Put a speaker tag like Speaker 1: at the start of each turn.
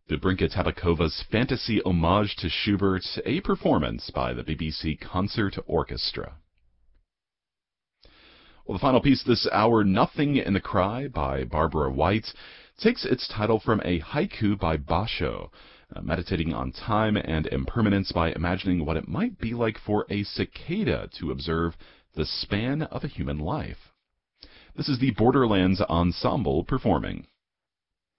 Speaker 1: Dobrinka Tabakova's fantasy homage to Schubert, a performance by the BBC Concert Orchestra. Well, the final piece this hour, Nothing in the Cry by Barbara White, takes its title from a haiku by Basho, meditating on time and impermanence by imagining what it might be like for a cicada to observe the span of a human life. This is the Borderlands Ensemble performing.